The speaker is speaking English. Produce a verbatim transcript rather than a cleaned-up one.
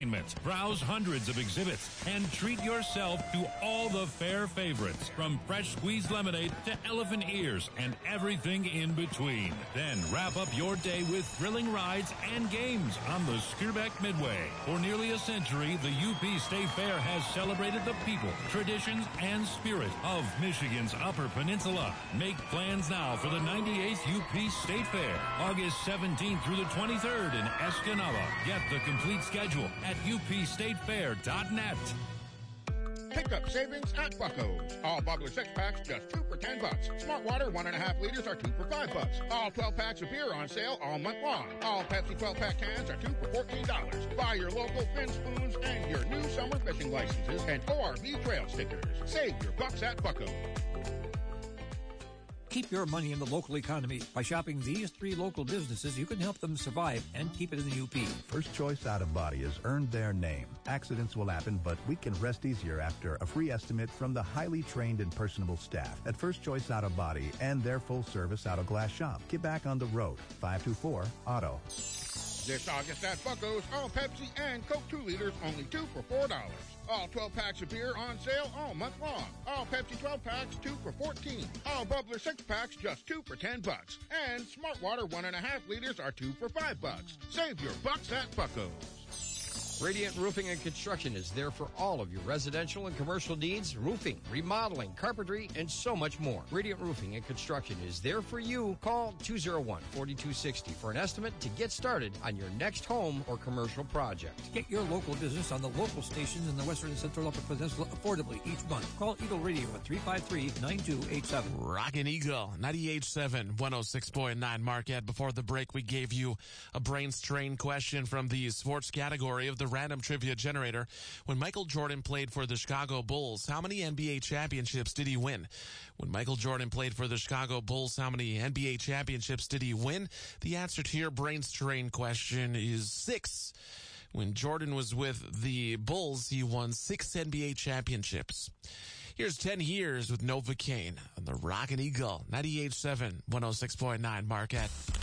Browse hundreds of exhibits and treat yourself to all the fair favorites, from fresh squeezed lemonade to elephant ears and everything in between. Then wrap up your day with thrilling rides and games on the Skirbeck Midway. For nearly a century, the U P State Fair has celebrated the people, traditions, and spirit of Michigan's Upper Peninsula. Make plans now for the ninety-eighth U P State Fair, August seventeenth through the twenty-third in Escanaba. Get the complete schedule at U P state fair dot net. Pick up savings at Bucko's. All bubbler six packs just two for ten bucks. Smart water one and a half liters are two for five bucks. All twelve packs of beer on sale all month long. All Pepsi twelve pack cans are two for fourteen dollars. Buy your local fin spoons and your new summer fishing licenses and O R V trail stickers. Save your bucks at Bucko's. Keep your money in the local economy. By shopping these three local businesses, you can help them survive and keep it in the U P. First Choice Auto Body has earned their name. Accidents will happen, but we can rest easier after a free estimate from the highly trained and personable staff at First Choice Auto Body and their full-service auto glass shop. Get back on the road. five two four auto. This August at Bucko's, all Pepsi and Coke two liters only two for four dollars. All twelve packs of beer on sale all month long. All Pepsi twelve packs, two for fourteen. All Bubbler six packs, just two for ten bucks. And Smart Water one and a half liters are two for five bucks. Save your bucks at Bucko's. Radiant Roofing and Construction is there for all of your residential and commercial needs, roofing, remodeling, carpentry, and so much more. Radiant Roofing and Construction is there for you. Call two oh one, four two six oh for an estimate to get started on your next home or commercial project. Get your local business on the local stations in the Western and Central Upper Peninsula affordably each month. Call Eagle Radio at three five three, nine two eight seven. Rockin' Eagle, ninety-eight point seven, one oh six point nine. Marquette, before the break, we gave you a brain strain question from the sports category of the Random Trivia Generator. When Michael Jordan played for the Chicago Bulls, how many N B A championships did he win? When Michael Jordan played for the Chicago Bulls, how many N B A championships did he win? The answer to your brain strain question is six. When Jordan was with the Bulls, he won six N B A championships. Here's ten years with Novocaine on the Rockin' Eagle, ninety-eight point seven, one oh six point nine Marquette.